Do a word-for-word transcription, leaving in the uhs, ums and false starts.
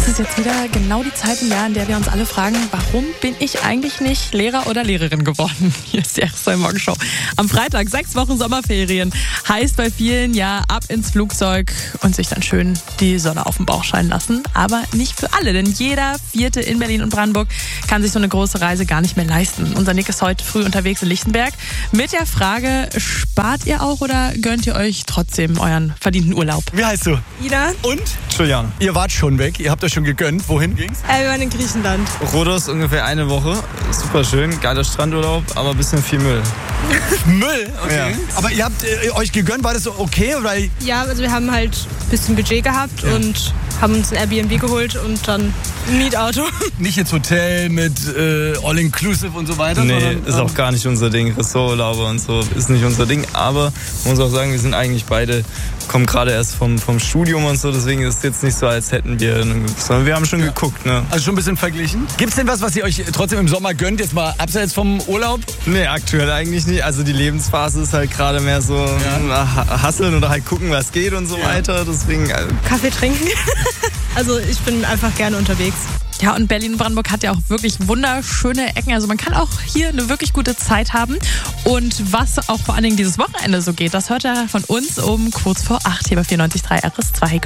Das ist jetzt wieder genau die Zeit im Jahr, in der wir uns alle fragen, warum bin ich eigentlich nicht Lehrer oder Lehrerin geworden? Hier ist die R S zwei Morgenshow. Am Freitag, sechs Wochen Sommerferien. Heißt bei vielen ja ab ins Flugzeug und sich dann schön die Sonne auf den Bauch scheinen lassen. Aber nicht für alle, denn jeder Vierte in Berlin und Brandenburg kann sich so eine große Reise gar nicht mehr leisten. Unser Nick ist heute früh unterwegs in Lichtenberg mit der Frage, spart ihr auch oder gönnt ihr euch trotzdem euren verdienten Urlaub? Wie heißt du? Ida. Und? Julian. Ihr wart schon weg, ihr habt euch schon gegönnt. Wohin ging's? Äh, wir waren in Griechenland. Rhodos ungefähr eine Woche. Super schön, geiler Strandurlaub, aber ein bisschen viel Müll. Müll? Okay. Ja. Aber ihr habt äh, euch gegönnt, war das so okay? Oder? Ja, also wir haben halt ein bisschen Budget gehabt Ja. und haben uns ein Airbnb geholt und dann ein Mietauto. Nicht jetzt Hotel mit äh, All-Inclusive und so weiter? Nee, sondern, ist auch gar nicht unser Ding. Ressorturlaube und so ist nicht unser Ding. Aber man muss auch sagen, wir sind eigentlich beide, kommen gerade erst vom, vom Studium und so. Deswegen ist es jetzt nicht so, als hätten wir, sondern wir haben schon Ja. geguckt. Ne? Also schon ein bisschen verglichen. Gibt's denn was, was ihr euch trotzdem im Sommer gönnt, jetzt mal abseits vom Urlaub? Nee, aktuell eigentlich nicht. Also die Lebensphase ist halt gerade mehr so ja. hasseln oder halt gucken, was geht und so Ja. weiter. Deswegen äh, Kaffee trinken. Also ich bin einfach gerne unterwegs. Ja, und Berlin und Brandenburg hat ja auch wirklich wunderschöne Ecken. Also man kann auch hier eine wirklich gute Zeit haben. Und was auch vor allen Dingen dieses Wochenende so geht, das hört ihr von uns um kurz vor acht hier bei vierundneunzig Komma drei R S zwei.